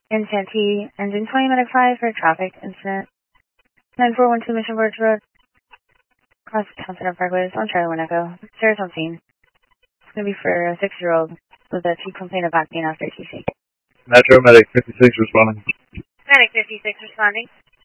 in Santee, engine 20 medic 5 for traffic incident. 9412 Mission Birch Road, across Town Center Parkway, on Charlie 1 Echo. Sarah's on scene. It's going to be for a 6-year-old with a chief complaint of back pain after TC. Metro Medic 56 responding. Medic 56 responding.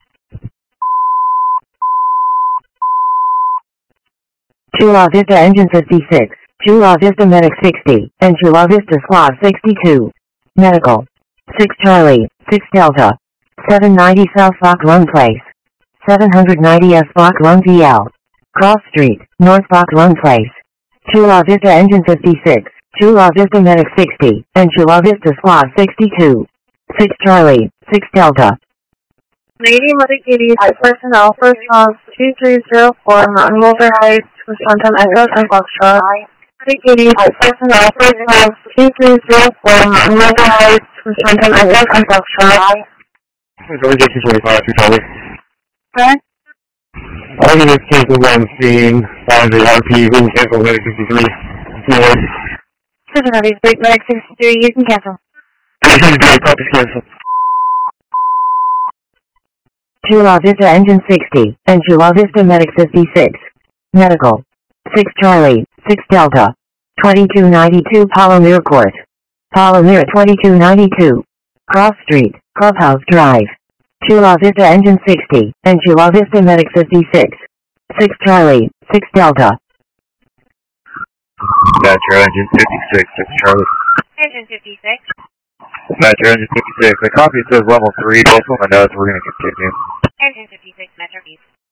Chula Vista Engine 56, Chula Vista Medic 60, and Chula Vista Squad 62. Medical. 6 Charlie, 6 Delta. 790 South Fox Run Place. 790 S Fox Run VL. Cross Street, North Fox Run Place. Chula Vista Engine 56, Chula Vista Medic 60, and Chula Vista Squad 62. 6 Charlie, 6 Delta. Lady Medic 80 High Personnel, first response 2304, Mountain Boulder Heights, Wisconsin Echo and Foxtrot. Medic 80 High Personnel, first response 2304, Mountain Boulder Heights, Wisconsin Echo and Foxtrot. Going to 225, 2 Charlie. Okay. All units cancel one scene, find the RP, who cancel Medic 63. Forward. Cincinnati's Break Medic 63, you can cancel. Copy cancel. Chula Vista Engine 60, and Chula Vista Medic 56. Medical. 6 Charlie, 6 Delta. 2292 Palomir Court. Palomir 2292. Cross Street, Clubhouse Drive. Chula Vista Engine 60, and Chula Vista Medic 56. 6 Charlie, 6 Delta. Metro Engine 56, 6 Charlie. Engine 56. Metro Engine 56. The copy says level 3, both on the notes, we're going to continue. Engine 56, Metro East.